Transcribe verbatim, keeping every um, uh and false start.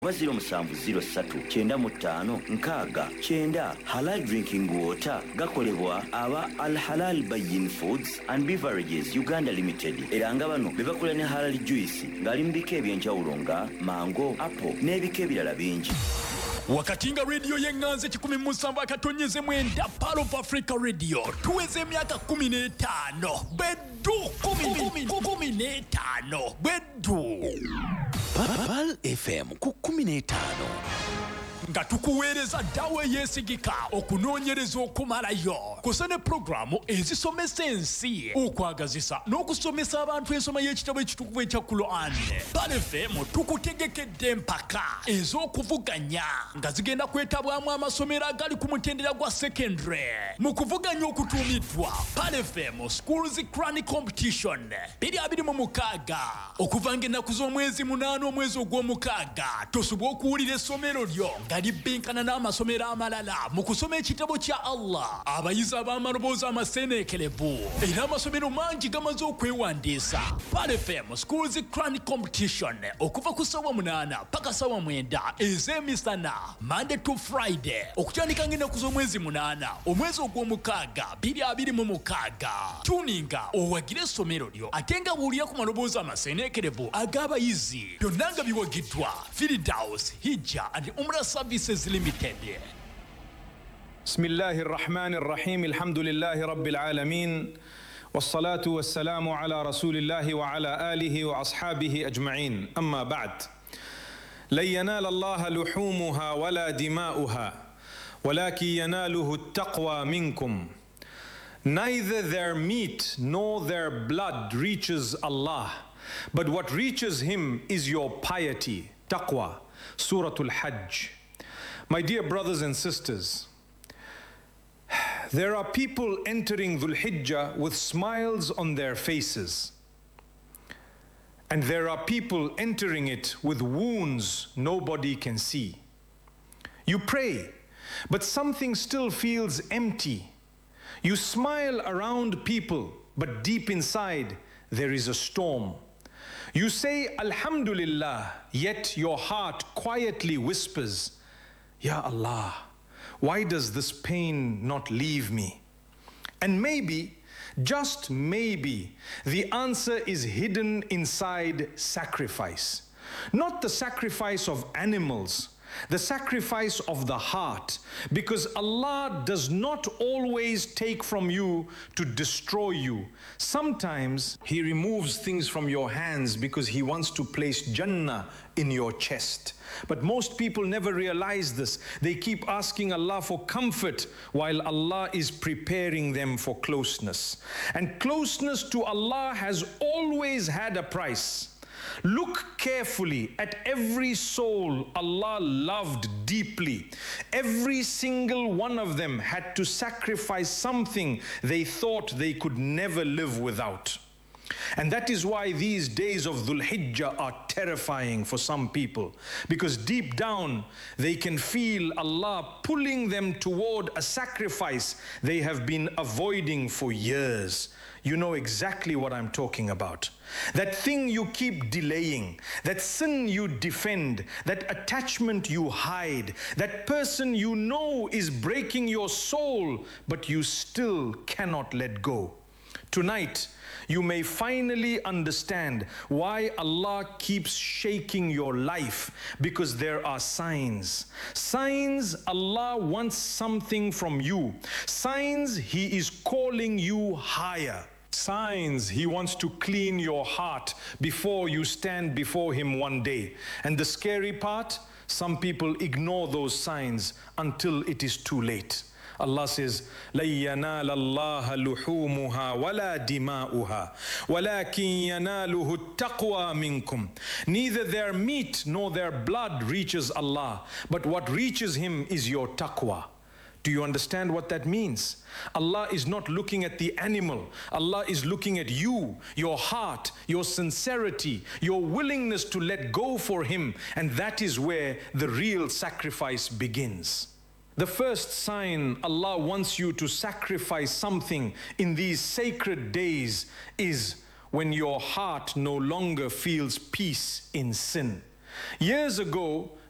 zero musanvu zero ssatu kyenda mu ttaano nkaaga kyenda. Halal drinking water gakolebwa aba Al Halal Bayin Foods and Beverages Uganda Limited. Era nga bano be bakola ne halal juice ng'ali mu bika eby'enjawulo nga mango, apple n'ebika ebirala bingi. Wakatinga radio yenganze kikumi musamba akatonyeze mwenda Pearl of Africa Radio tuweze emyaka kumi n'etaano beddu kumi n'etaano beddu Pearl F M ku kumi n'etaano nga tukuweereza ddawo eyeesigika okunoonyereza okumalayo kusa ne pulogulaamu ezisomesa ensi okwagazisa n'okusomesa abantu ensoma y'ekitabo ekitukuvu ekya Quran. Pearl F M tukutegekedde empaka ez'okuvuganya nga zigenda kwetabwamu amasomero agali ku mutendera gwa secondary mu kuvuganya okutuumiddwa Pearl F M Schools Crown Competition biri abiri mu mukaaga okuva ng'ennaku z'omwezi munaana omwezi ogw'omukaaga tosobwa okuwulira essomero lyo nga libinkana n'amasomero amalala mu kusoma ekitabo kya Allah. Abayizi ab'amaloboozi amaseeneekerevu era amasomero mangi gamaze okwewandiisa. Pearl F M Schools Crown Competition okuva ku ssaawa munaana paka ssaawa mwenda ez'emisana Monday to Friday okutandika ng'ennaku z'omwezi munaana omwezi ogw'omukaaga biri abiri mu mukaaga. Tuninga owagire essomero lyo ate nga buulira ku maloboozi amaseeneekerevu ag'abayizi byonna nga biwagiddwa Firdaus Hijja and Umrah Services Limited. بسم الله الرحمن الرحيم الحمد لله رب العالمين والصلاة والسلام على رسول الله وعلى آله وأصحابه أجمعين أما بعد لن ينال الله لحومها ولا دماؤها ولكن يناله التقوى منكم. Neither their meat nor their blood reaches Allah, but what reaches him is your piety. Taqwa. Surah Al-Hajj. My dear brothers and sisters, there are people entering Dhul Hijjah with smiles on their faces. And there are people entering it with wounds nobody can see. You pray, but something still feels empty. You smile around people, but deep inside there is a storm. You say Alhamdulillah, yet your heart quietly whispers, Ya Allah, why does this pain not leave me? And maybe, just maybe, the answer is hidden inside sacrifice. Not the sacrifice of animals, the sacrifice of the heart, because Allah does not always take from you to destroy you. Sometimes He removes things from your hands because He wants to place Jannah in your chest. But most people never realize this. They keep asking Allah for comfort while Allah is preparing them for closeness. And closeness to Allah has always had a price. Look carefully at every soul Allah loved deeply. Every single one of them had to sacrifice something they thought they could never live without. And that is why these days of Dhul Hijjah are terrifying for some people, because deep down they can feel Allah pulling them toward a sacrifice they have been avoiding for years. You know exactly what I'm talking about. That thing you keep delaying, that sin you defend, that attachment you hide, that person you know is breaking your soul, but you still cannot let go. Tonight, you may finally understand why Allah keeps shaking your life, because there are signs. Signs Allah wants something from you. Signs He is calling you higher. Signs He wants to clean your heart before you stand before Him one day. And the scary part, some people ignore those signs until it is too late. Allah says, لَن يَنَالَ اللَّهَ لُحُومُهَا وَلَا دِمَاؤُهَا وَلَكِنْ يَنَالُهُ التَّقْوَى مِنْكُمْ. Neither their meat nor their blood reaches Allah, but what reaches Him is your taqwa. Do you understand what that means? Allah is not looking at the animal. Allah is looking at you, your heart, your sincerity, your willingness to let go for Him. And that is where the real sacrifice begins. The first sign Allah wants you to sacrifice something in these sacred days is when your heart no longer feels peace in sin. Years ago,